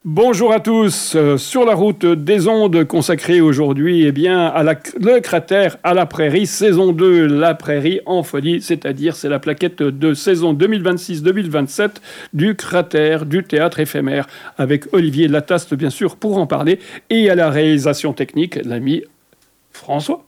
Bonjour à tous. Sur la route des ondes consacrée aujourd'hui le cratère à la prairie, saison 2, la prairie en folie, c'est-à-dire c'est la plaquette de saison 2026-2027 du cratère du théâtre éphémère, avec Olivier Lataste bien sûr pour en parler, et à la réalisation technique, l'ami François.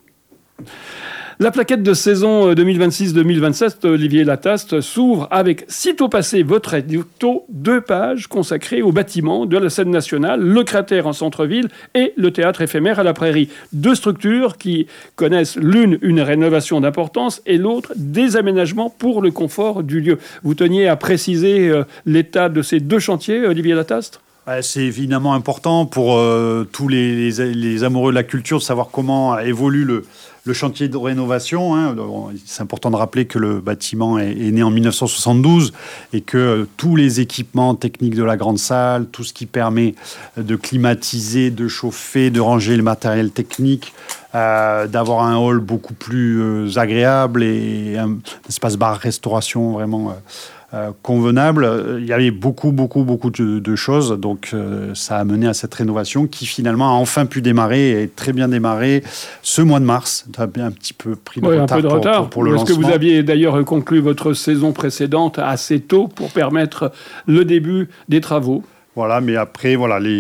La plaquette de saison 2026-2027, Olivier Lataste, s'ouvre avec, sitôt passé votre édito, 2 pages consacrées au bâtiment de la scène nationale, le cratère en centre-ville et le théâtre éphémère à la prairie. 2 structures qui connaissent l'une une rénovation d'importance et l'autre des aménagements pour le confort du lieu. Vous teniez à préciser l'état de ces 2 chantiers, Olivier Lataste ? C'est évidemment important pour tous les amoureux de la culture de savoir comment évolue le chantier de rénovation. C'est important de rappeler que le bâtiment est né en 1972 et que tous les équipements techniques de la grande salle, tout ce qui permet de climatiser, de chauffer, de ranger le matériel technique, d'avoir un hall beaucoup plus agréable et un espace bar-restauration vraiment convenable. Il y avait beaucoup de choses, donc ça a mené à cette rénovation qui finalement a enfin pu démarrer et très bien démarré ce mois de mars. Ça a un petit peu pris de retard pour le lancement. Est-ce que vous aviez d'ailleurs conclu votre saison précédente assez tôt pour permettre le début des travaux ? Voilà, mais après,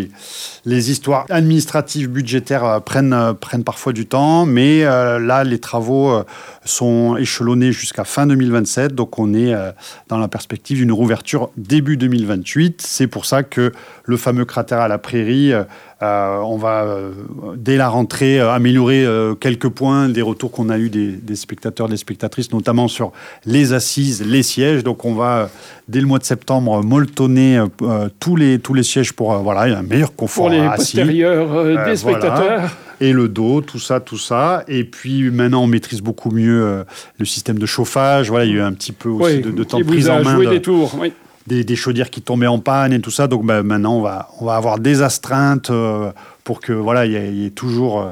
les histoires administratives, budgétaires prennent parfois du temps. Mais là, les travaux sont échelonnés jusqu'à fin 2027. Donc, on est dans la perspective d'une rouverture début 2028. C'est pour ça que le fameux cratère à la prairie, on va, dès la rentrée, améliorer quelques points des retours qu'on a eus des spectateurs, des spectatrices, notamment sur les assises, les sièges. Donc, on va, dès le mois de septembre, molletonner tous les sièges pour un meilleur confort. Pour les postérieurs des spectateurs. Voilà. Et le dos, tout ça. Et puis maintenant, on maîtrise beaucoup mieux le système de chauffage. Voilà, il y a eu un petit peu aussi de temps de prise en main. Des tours, oui. Des chaudières qui tombaient en panne et tout ça. Donc maintenant, on va avoir des astreintes pour que il y ait toujours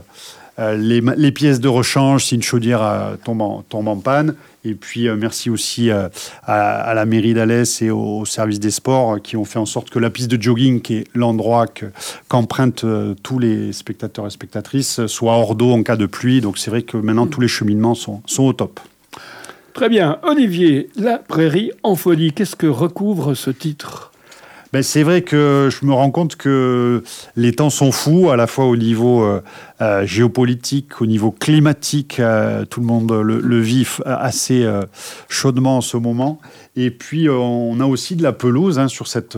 les pièces de rechange si une chaudière tombe en panne. Et puis merci aussi à la mairie d'Alès et au service des sports qui ont fait en sorte que la piste de jogging, qui est l'endroit qu'empruntent tous les spectateurs et spectatrices, soit hors d'eau en cas de pluie. Donc c'est vrai que maintenant tous les cheminements sont au top. Très bien. Olivier, la prairie en folie, qu'est-ce que recouvre ce titre ? C'est vrai que je me rends compte que les temps sont fous, à la fois au niveau géopolitique, au niveau climatique. Tout le monde le vit assez chaudement en ce moment. Et puis, on a aussi de la pelouse sur cette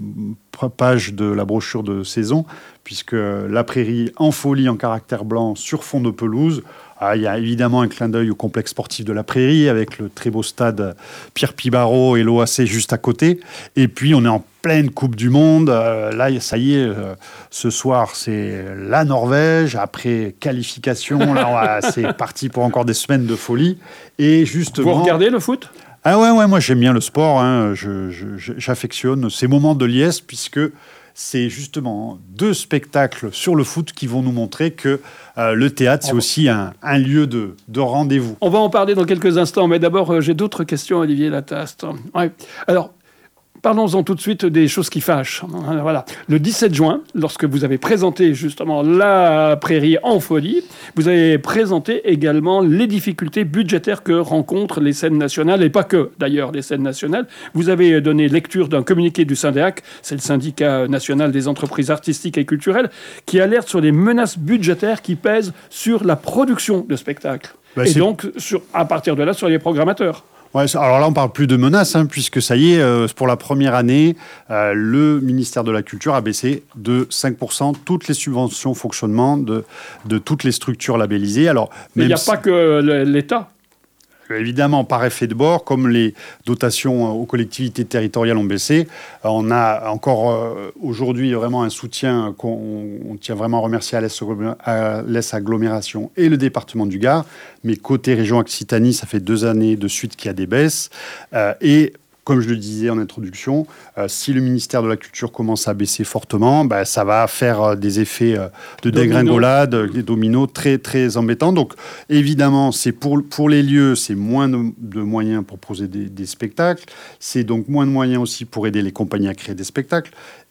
page de la brochure de saison, puisque la prairie en folie en caractère blanc sur fond de pelouse. Il y a évidemment un clin d'œil au complexe sportif de la Prairie avec le très beau stade Pierre Pibaro et l'OAC juste à côté. Et puis, on est en pleine Coupe du Monde. Là, ça y est, ce soir, c'est la Norvège. Après qualification, là, c'est parti pour encore des semaines de folie. Et justement, vous regardez le foot ? Ah ouais, moi j'aime bien le sport. J'affectionne ces moments de liesse puisque c'est justement 2 spectacles sur le foot qui vont nous montrer que le théâtre, c'est aussi un lieu de rendez-vous. On va en parler dans quelques instants, mais d'abord, j'ai d'autres questions, Olivier Lataste. Ouais. Alors, parlons-en tout de suite des choses qui fâchent. Voilà. Le 17 juin, lorsque vous avez présenté justement la prairie en folie, vous avez présenté également les difficultés budgétaires que rencontrent les scènes nationales, et pas que d'ailleurs les scènes nationales. Vous avez donné lecture d'un communiqué du Syndeac, c'est le syndicat national des entreprises artistiques et culturelles, qui alerte sur les menaces budgétaires qui pèsent sur la production de spectacles. Donc, à partir de là, sur les programmateurs. Ouais, alors là, on parle plus de menaces, puisque ça y est, pour la première année, le ministère de la Culture a baissé de 5% toutes les subventions fonctionnement de toutes les structures labellisées. Alors, mais il n'y a pas que l'État. Évidemment, par effet de bord, comme les dotations aux collectivités territoriales ont baissé, on a encore aujourd'hui vraiment un soutien qu'on tient vraiment à remercier à l'Est Agglomération et le département du Gard. Mais côté région Occitanie, ça fait 2 années de suite qu'il y a des baisses. Et comme je le disais en introduction, si le ministère de la Culture commence à baisser fortement, ça va faire des effets de dégringolade, des dominos très, très embêtants. Donc, évidemment, c'est pour les lieux, c'est moins de moyens pour proposer des spectacles. C'est donc moins de moyens aussi pour aider les compagnies à créer des spectacles.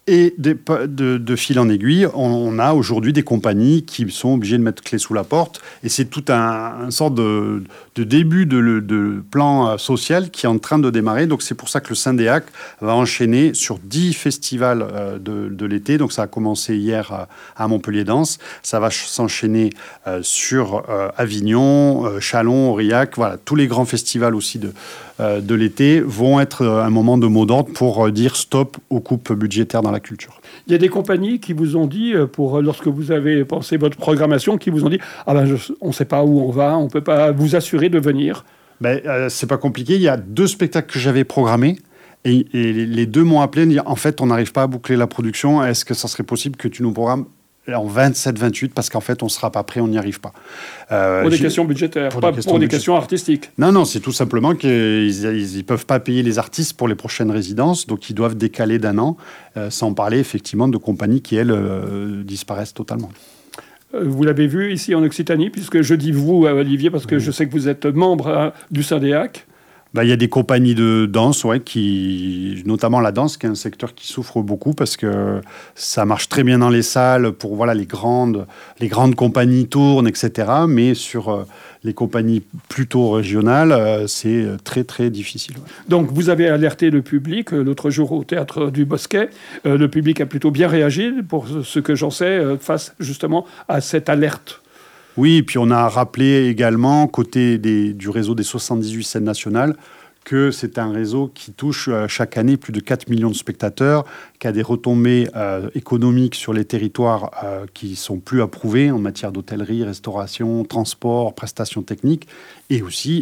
Et de fil en aiguille, on a aujourd'hui des compagnies qui sont obligées de mettre clé sous la porte. Et c'est tout un sorte de début de plan social qui est en train de démarrer. Donc c'est pour ça que le Syndéac va enchaîner sur 10 festivals de l'été. Donc ça a commencé hier à Montpellier Danse. Ça va s'enchaîner sur Avignon, Châlons, Aurillac. Voilà, tous les grands festivals aussi de l'été vont être un moment de mot d'ordre pour dire stop aux coupes budgétaires dans la culture. Il y a des compagnies qui vous ont dit, lorsque vous avez pensé votre programmation, qui vous ont dit on ne sait pas où on va, on ne peut pas vous assurer de venir. C'est pas compliqué. Il y a 2 spectacles que j'avais programmés et les 2 m'ont appelé et dit en fait, on n'arrive pas à boucler la production. Est-ce que ça serait possible que tu nous programmes en 27-28 parce qu'en fait, on ne sera pas prêt, on n'y arrive pas. Pour des questions budgétaires, pas pour des questions artistiques. Non, c'est tout simplement qu'ils ne peuvent pas payer les artistes pour les prochaines résidences, donc ils doivent décaler d'1 an, sans parler effectivement de compagnies qui, elles, disparaissent totalement. Vous l'avez vu ici en Occitanie, puisque je dis vous, Olivier, parce que je sais que vous êtes membre du Syndéac. Il y a des compagnies de danse, notamment la danse, qui est un secteur qui souffre beaucoup parce que ça marche très bien dans les salles pour les grandes compagnies tournent, etc. Mais sur les compagnies plutôt régionales, c'est très, très difficile. Ouais. Donc, vous avez alerté le public l'autre jour au Théâtre du Bosquet. Le public a plutôt bien réagi, pour ce que j'en sais, face justement à cette alerte. Oui, et puis on a rappelé également, côté du réseau des 78 scènes nationales, que c'est un réseau qui touche chaque année plus de 4 millions de spectateurs, qui a des retombées économiques sur les territoires qui sont plus approuvés en matière d'hôtellerie, restauration, transport, prestations techniques, et aussi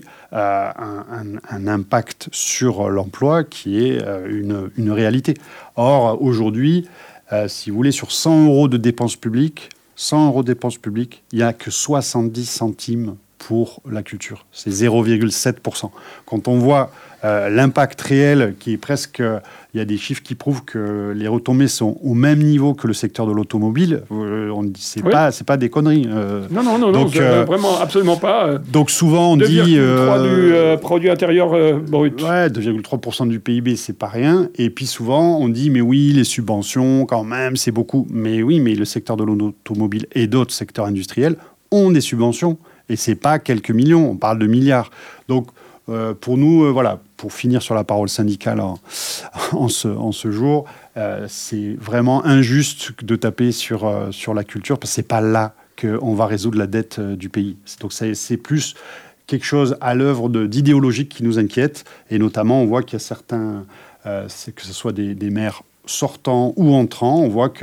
un impact sur l'emploi qui est une réalité. Or, aujourd'hui, si vous voulez, sur 100 € de dépenses publiques, 100 € de dépenses publiques, il n'y a que 70 centimes pour la culture. C'est 0,7%. Quand on voit l'impact réel qui est presque... Il y a des chiffres qui prouvent que les retombées sont au même niveau que le secteur de l'automobile. On dit c'est pas des conneries. Non, donc, vraiment, absolument pas. Donc souvent on dit... 2,3 du produit intérieur brut. Ouais, 2,3% du PIB, c'est pas rien. Et puis souvent on dit, mais oui, les subventions, quand même, c'est beaucoup. Mais oui, mais le secteur de l'automobile et d'autres secteurs industriels ont des subventions. Et c'est pas quelques millions, on parle de milliards. Donc, pour nous, pour finir sur la parole syndicale en ce jour, c'est vraiment injuste de taper sur la culture, parce que c'est pas là qu'on va résoudre la dette du pays. Donc, c'est plus quelque chose à l'œuvre d'idéologique qui nous inquiète. Et notamment, on voit qu'il y a certains, que ce soit des maires sortants ou entrants, on voit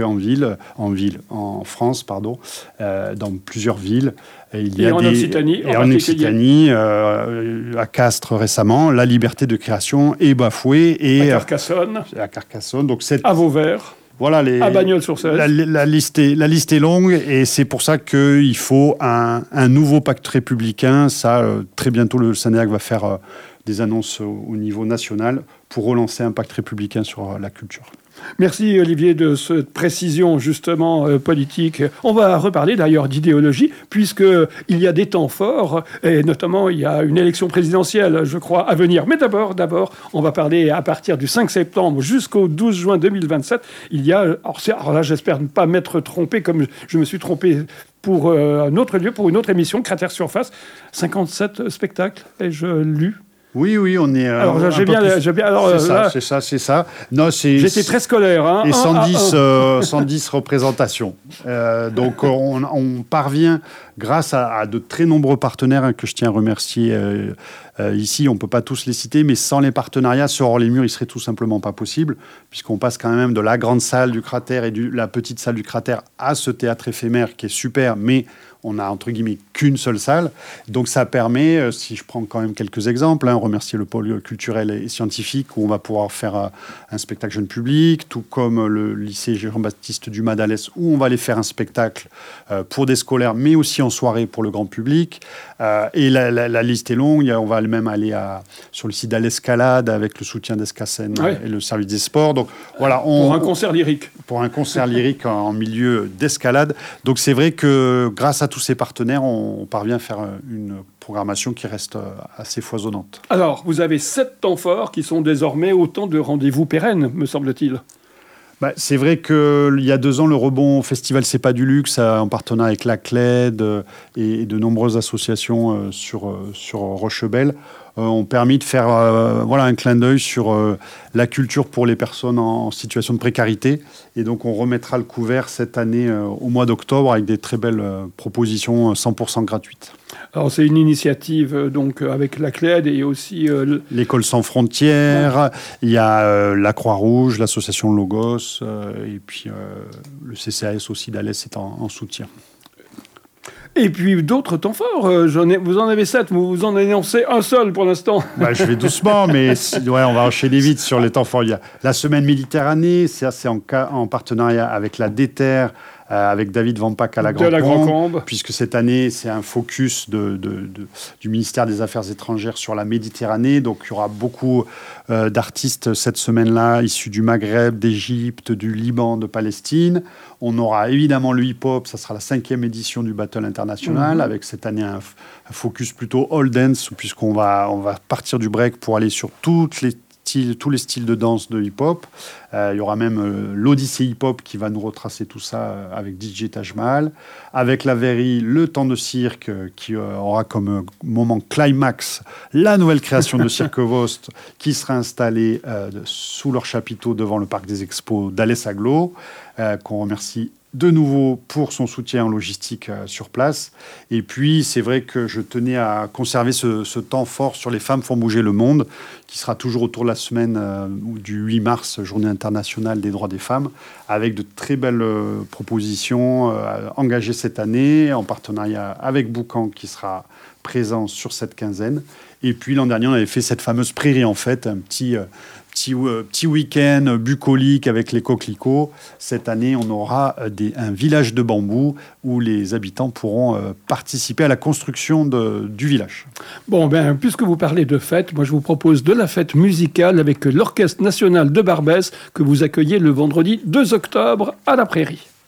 en France, dans plusieurs villes, il y a en Occitanie, en Occitanie, à Castres récemment, la liberté de création est bafouée. Et à Carcassonne. Donc à Vauvert. Voilà à Bagnols-sur-Cèze. La liste est longue, et c'est pour ça qu'il faut un nouveau pacte républicain. Ça, très bientôt, le Syndéac va faire des annonces au niveau national pour relancer un pacte républicain sur la culture. Merci Olivier de cette précision justement politique. On va reparler d'ailleurs d'idéologie, puisqu'il y a des temps forts, et notamment il y a une élection présidentielle, je crois, à venir. Mais d'abord, on va parler à partir du 5 septembre jusqu'au 12 juin 2027. Il y a, alors là j'espère ne pas m'être trompé comme je me suis trompé pour un autre lieu, pour une autre émission, Cratère Surface, 57 spectacles, ai-je lu. Oui, on est... alors, j'ai bien... C'est ça. Non, j'étais très scolaire. Hein. Et 110 représentations. Donc, on parvient, grâce à de très nombreux partenaires que je tiens à remercier ici, on ne peut pas tous les citer, mais sans les partenariats, ce Hors les Murs, il ne serait tout simplement pas possible, puisqu'on passe quand même de la grande salle du Cratère et la petite salle du Cratère à ce théâtre éphémère qui est super, mais on n'a, entre guillemets, qu'une seule salle. Donc ça permet, si je prends quand même quelques exemples, remercier le pôle culturel et scientifique, où on va pouvoir faire un spectacle jeune public, tout comme le lycée Jean-Baptiste Dumas d'Alès, où on va aller faire un spectacle pour des scolaires, mais aussi en soirée pour le grand public. Et la liste est longue. On va même aller sur le site d'Alescalade avec le soutien d'Escasen et le service des sports. Donc, voilà, pour un concert lyrique. Pour un concert lyrique en milieu d'escalade. Donc c'est vrai que grâce à tous ces partenaires, on parvient à faire une programmation qui reste assez foisonnante. Alors, vous avez 7 temps forts qui sont désormais autant de rendez-vous pérennes, me semble-t-il. C'est vrai qu'il y a 2 ans, le Rebond Festival C'est pas du luxe, en partenariat avec la CLED et de nombreuses associations sur Rochebelle, ont permis de faire un clin d'œil sur la culture pour les personnes en situation de précarité. Et donc, on remettra le couvert cette année au mois d'octobre avec des très belles propositions 100% gratuites. Alors, c'est une initiative donc avec la CLED et aussi... l'École sans frontières, il y a la Croix-Rouge, l'association Logos, et puis le CCAS aussi d'Alès est en soutien. Et puis d'autres temps forts, vous en avez 7, vous en énoncez un seul pour l'instant. Je vais doucement, mais on va enchaîner vite sur les temps forts. Il y a la Semaine Méditerranée, c'est en partenariat avec la DETER, avec David Vampak à la Grand-Combe, puisque cette année, c'est un focus du ministère des Affaires étrangères sur la Méditerranée. Donc, il y aura beaucoup d'artistes cette semaine-là, issus du Maghreb, d'Égypte, du Liban, de Palestine. On aura évidemment le hip-hop, ça sera la 5e édition du Battle International, avec cette année un focus plutôt all dance, puisqu'on va partir du break pour aller sur tous les styles de danse de hip-hop. Il y aura même l'Odyssée hip-hop qui va nous retracer tout ça avec DJ Taj Mahal. Avec la Very, le temps de cirque qui aura comme moment climax la nouvelle création de Cirque Vost qui sera installée sous leur chapiteau devant le parc des expos d'Alès Aglo, qu'on remercie de nouveau pour son soutien en logistique sur place. Et puis, c'est vrai que je tenais à conserver ce temps fort sur les femmes font bouger le monde, qui sera toujours autour de la semaine du 8 mars, journée internationale des droits des femmes, avec de très belles propositions engagées cette année, en partenariat avec Boucan, qui sera présent sur cette quinzaine. Et puis, l'an dernier, on avait fait cette fameuse prairie, en fait, un petit week-end bucolique avec les coquelicots. Cette année, on aura un village de bambou où les habitants pourront participer à la construction du village. Bon, puisque vous parlez de fête, moi je vous propose de la fête musicale avec l'Orchestre national de Barbès que vous accueillez le vendredi 2 octobre à la Prairie.